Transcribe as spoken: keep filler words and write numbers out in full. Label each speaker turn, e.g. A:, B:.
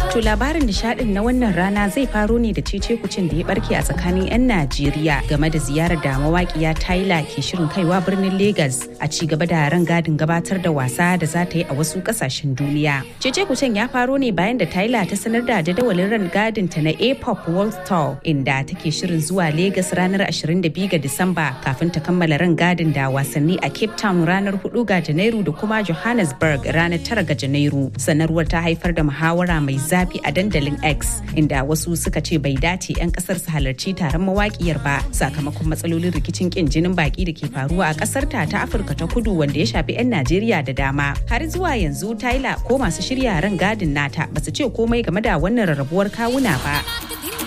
A: To labarin nishadin na wannan rana zai faro ne da cece kucin da ya barke a tsakanin 'yan Najeriya game da ziyarar da mawaƙiya Tyla ke shirin kaiwa birnin Lagos a ci gaba da rangadin gabatar da wasa da za ta yi a wasu ƙasashen duniya. Cece kucin ya faro ne bayan da Tyla ta sanar da jadawalin rangadin ta na A-pop World Tour inda take shirin zuwa Lagos ranar ashirin da biyu ga Disamba kafin ta kammala rangadin da wasanni a Cape Town ranar hudu ga Janairu da kuma Johannesburg ranar tara ga Janairu. Sanarwar ta haifar da muhawara mai zafi a dandalin X inda wasu suka ce bai dace 'yan kasar su halarci taron mawakiyar ba sakamakon matsalolin rikicin kin jinin baki da ke faruwa a kasar ta ta Afirka ta Kudu wanda ya shafi 'yan Najeriya da dama. Har zuwa yanzu Tyla ko masu shirya ran gadin nata basu ce komai game da wannan rarrabuwar kawuna ba.